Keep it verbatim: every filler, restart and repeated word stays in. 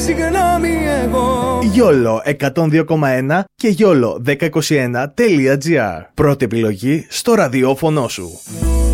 συγγνώμη εγώ. Γιόλο εκατόν δύο κόμμα ένα και γιόλο δέκα είκοσι ένα τελεία τζι άρ. Πρώτη επιλογή στο ραδιόφωνο σου.